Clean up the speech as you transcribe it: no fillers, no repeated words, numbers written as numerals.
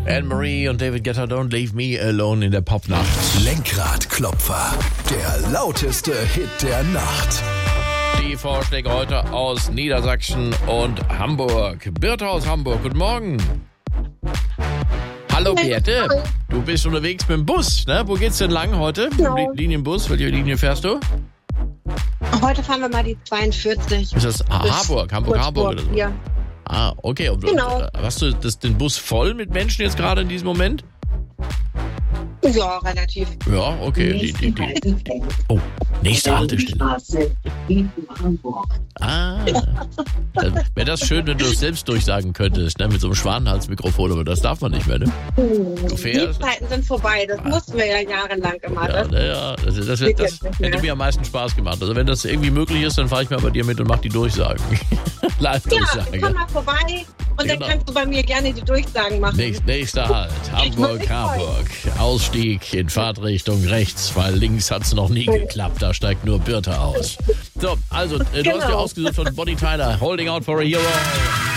Anne-Marie und David Guetta, Don't Leave Me Alone in der Popnacht. Lenkradklopfer, der lauteste Hit der Nacht. Die Vorschläge heute aus Niedersachsen und Hamburg. Birte aus Hamburg, guten Morgen. Hallo Birte, du bist unterwegs mit dem Bus, ne? Wo geht's denn lang heute? Genau. Linienbus, welche Linie fährst du? Heute fahren wir mal die 42. Ist das Hamburg oder so? Ja. Ah, okay. Und, Genau. hast du den Bus voll mit Menschen jetzt gerade in diesem Moment? Ja, relativ. Ja, okay. Oh, nächste Haltestelle. Dann wäre das schön, wenn du es selbst durchsagen könntest, ne? Mit so einem Schwanenhalsmikrofon, aber das darf man nicht mehr, ne? Du Die fährst. Zeiten sind vorbei. Das mussten wir ja jahrelang immer. Das hätte mir am meisten Spaß gemacht. Also wenn das irgendwie möglich ist, dann fahre ich mal bei dir mit und mache die Durchsagen. Live-Durchsagen. Komm mal vorbei und dann kannst du bei mir gerne die Durchsagen machen. Nächster Halt, Hamburg. Ausstieg in Fahrtrichtung rechts, weil links hat es noch nie geklappt. Da steigt nur Birte aus. So, also, du hast dir ausgesucht von Bonnie Tyler, Holding Out for a Hero.